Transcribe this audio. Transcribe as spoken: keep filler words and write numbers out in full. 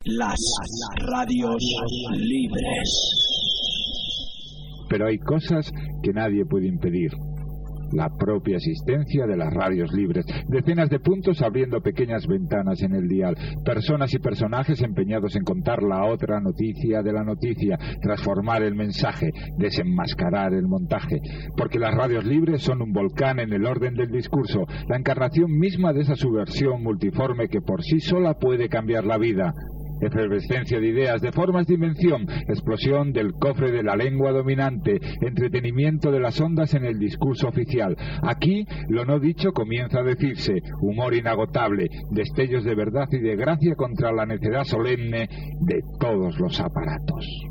Las radios libres. Pero hay cosas que nadie puede impedir. La propia existencia de las radios libres. Decenas de puntos abriendo pequeñas ventanas en el dial. Personas y personajes empeñados en contar la otra noticia de la noticia, transformar el mensaje, desenmascarar el montaje. Porque las radios libres son un volcán en el orden del discurso, la encarnación misma de esa subversión multiforme que por sí sola puede cambiar la vida. Efervescencia de ideas, de formas de invención, explosión del cofre de la lengua dominante, entretenimiento de las ondas en el discurso oficial. Aquí lo no dicho comienza a decirse, humor inagotable, destellos de verdad y de gracia contra la necedad solemne de todos los aparatos.